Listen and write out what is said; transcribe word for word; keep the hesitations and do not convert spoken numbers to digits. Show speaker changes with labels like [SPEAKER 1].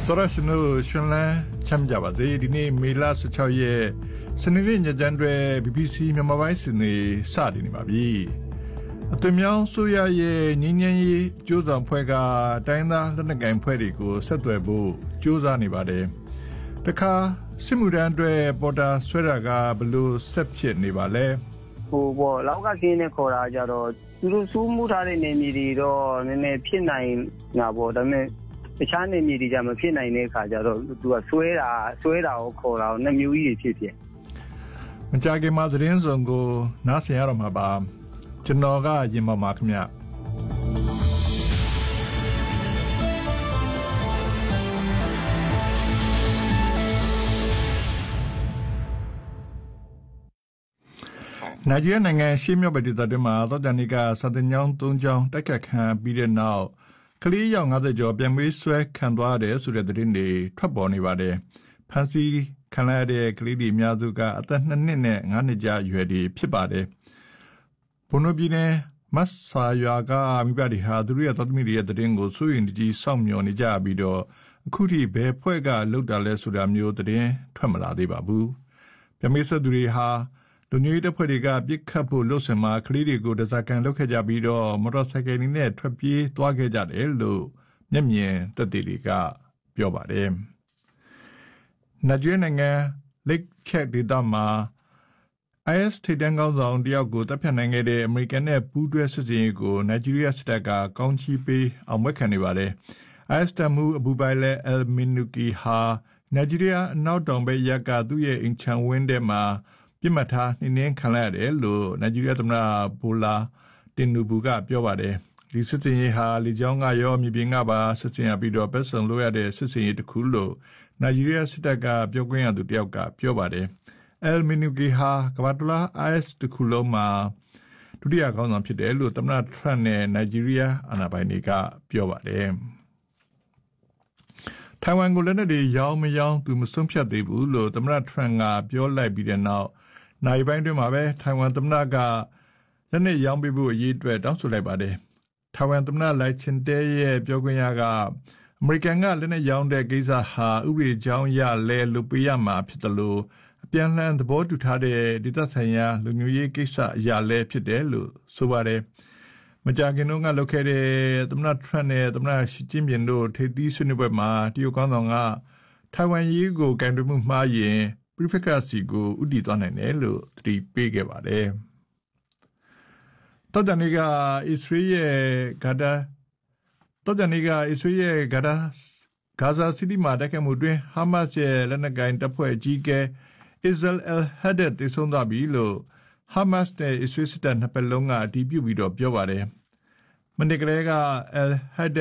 [SPEAKER 1] တော်ရရှင်တို့ရှင်လန်းချမ်းကြပါစေဒီနေ့မေလ十၆ရက်စနေနေ့ညချမ်းတွဲ B B C မြန်မာပိုင်းစနေစတင်နေပါပြီအသွင်မြောင်းဆိုရရဲ့ငင်းငင်းရေးကြိုးဆောင်ဖွဲ့ကတိုင်းသားလက်နက်ကိုင်ဖွဲ့တွေကိုဆက်သွယ်ဖို့ကြိုးစားနေပါတယ်တခါစစ်မှုထမ်းတွေပေါ်တာဆွဲတာကဘလို့ဆက်ဖြစ်နေပါလဲ
[SPEAKER 2] ဟိုပေါ့လောက်ကခင်းနဲ့ခေါ်တာကြတော့သူတို့စူးမှုထားတဲ့နေမြေတွေတော့နည်းနည်းဖြစ်နိုင်တာပေါ့ဒါပေမဲ့တခြားနေမြေတွေကြမဖြစ်နိုင်တဲ့အခါကျတော့သူကဆွဲတာဆွဲတာကိုခေါ်တာကိုနှစ်မျိုးကြီးဖြစ်ဖြစ်
[SPEAKER 1] မကြခင်မှာသတင်းစုံကိုနားဆင်ရတော့မှာပါကျွန်တော်ကရင်ပါမှာခင်ဗျနိုင်ဂျီးရီးယားနိုင်ငံရှေ့မြောက်ဘက်ဒေသတွင်းမှာသောကြာနေ့ကစာတင်ကျောင်းသုံးကျောင်းတိုက်ခတ်ခံပြီးတဲ့နောက်ကလေးရောက်၅၀ကျော်ပြန်မေးဆွဲခံသွားတယ်ဆိုတဲ့သတင်းတွေထွက်ပေါ်နေပါတယ်။ဖန်စီခံရတဲ့ကလေးတွေအများစုကအသက်၂နှစ်နဲ့၅နှစ်ကြားအရွယ်တွေဖြစ်ပါတယ်။ဘုံနိုပြည်နယ်မတ်ဆာရွာကမိဘတွေဟာသူတို့ရဲ့သမီးတွေရဲ့သတင်းကိုစိုးရိမ်တကြီးစောင့်မျှော်နေကြပြီးတော့အခုထိဘယ်ဖွဲ့ကလောက်တာလဲဆိုတာမျိုးသတင်းထွက်မလာသေးပါဘူး။ပြန်မေးဆွဲသူတွေဟာလူမျိုးရေးတပ်ဖွဲ့တွေကပြစ်ခတ်ဖို့လှုပ်ဆောင်မှာကလေးတွေကိုတစားကန်လုပ်ခဲ့ကြပြီးတော့မော်တော်ဆိုင်ကယ်နဲ့ထွက်ပြေးသွားခဲ့ကြတယ်လို့မျက်မြင်သက်သေတွေကပြောပါတယ်။နိုင်ဂျီးရီးယားနိုင်ငံလက်ချက်ဒေသမှာ I S ထိပ်တန်းကောင်းဆောင်တယောက်ကိုတပ်ဖြတ်နိုင်ခဲ့တဲ့အမေရိကန်နဲ့ပူးတွဲစစ်စင်ရေးကိုနိုင်ဂျီးရီးယားစစ်တပ်ကကောင်းချီးပေးအောင်ဝက်ခံနေပါတယ်။ I S တပ်မှူးအဘူဘိုင်လဲအယ်မီနူကီဟာနိုင်ဂျီးရီးယားအနောက်တောင်ဘက်ရပ်ကသူ့ရဲ့အင်ချန်ဝင်းထဲမှာပြစ်မှတ်ထားနှင်းနှင်းခံလိုက်ရတယ်လို့နိုင်ဂျီးရီးယားသမ္မတဘိုလာတင်နူဘူကပြောပါတယ်ဒီစစ်စင်ရေးဟာလီကျောင်းကရောမြေပြင်ကပါစစ်စင်ရပြီးတော့ပတ်စုံလို့ရတဲ့စစ်စင်ရေးတစ်ခုလို့နိုင်ဂျီးရီးယားစစ်တပ်ကပြောခွင့်ရသူတယောက်ကပြောပါတယ်အယ်မီနူကီဟာကမ္ဘာတလား I S တစ်ခုလုံးမှာဒုတိယခေါင်းဆောင်ဖြစ်တယ်လို့သမ္မတထရန့်နဲ့နိုင်ဂျီးရီးယားအာဏာပိုင်တွေကပြောပါတယ်ထိုင်ဝမ်ကိုလက်နက်တွေရောင်းမရောင်းသူမဆုံးဖြတ်သေးဘူးလို့သမ္မတထရန့်ကပြောလိုက်ပြီးတဲ့နောက်နိုင်ပိုင်းတွင်မှာပဲထိုင်ဝမ်သမ္မတကလက်နက်ရောင်းပေးဖို့အရေးအတွက်တောင်းဆိုလိုက်ပါတယ်။ထိုင်ဝမ်သမ္မတလိုက်ချင်တဲရဲ့ပြောခွင့်ရကအမေရိကန်ကလက်နက်ရောင်းတဲ့ကိစ္စဟာဥပဒေကြောင်းအရလဲလုပ်ပေးရမှာဖြစ်တယ်လို့အပြန်အလှန်သဘောတူထားတဲ့ဒေသဆိုင်ရာလူမျိုးရေးကိစ္စအရာလဲဖြစ်တယ်လို့ဆိုပါတယ်။မကြာခင်တုန်းကလုပ်ခဲ့တဲ့သမ္မတထရန့်နဲ့သမ္မတရှီကျင်းပင်တို့ထိပ်သီးဆွေးနွေးပွဲမှာတရုတ်ကောင်ဆောင်ကထိုင်ဝမ်ရေးကိုကန့်ကွက်မှုမှားရင်ပရိဖက်ကစီကိုဥတီသွားနိုင်တယ်လို့သတိပေးခဲ့ပါတယ်။တောတန်က Israel ဂါဒါတောတန်က Israel ဂါဒါဂါဇာစီးတီးမှာတိုက်ခိုက်မှုတွင်ဟာမတ်ရဲ့လက်နက်ကိုင်တပ်ဖွဲ့အကြီးအကဲ Ismail al-Haddad တေဆုံးသွားပြီလို့ဟာမတ်နဲ့ Israel စစ်တပ်နှစ်ဖက်လုံးကအတည်ပြုပြီးတော့ပြောပါတယ်။မနေ့ကလေးက al-Haddad